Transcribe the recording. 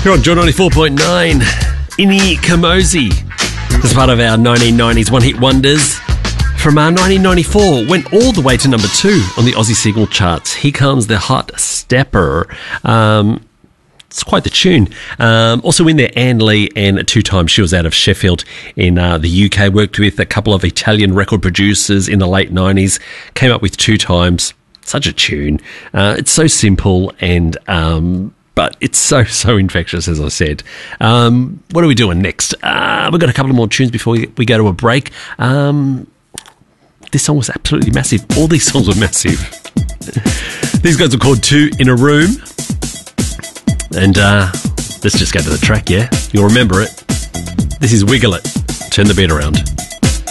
You're on Joy 94.9. Ini Kamoze. As part of our 1990s one-hit wonders. From our 1994, went all the way to number 2 on the Aussie single charts. Here Comes the Hot Stepper. It's quite the tune. Also in there, Anne Lee, and 2 times she was out of Sheffield in the UK. Worked with a couple of Italian record producers in the late 90s. Came up with 2 times. Such a tune. It's so simple and... but it's so infectious, as I said. What are we doing next? We've got a couple of more tunes before we go to a break. This song was absolutely massive. All these songs were massive. These guys are called Two in a Room. And let's just go to the track, yeah? You'll remember it. This is Wiggle It. Turn the beat around.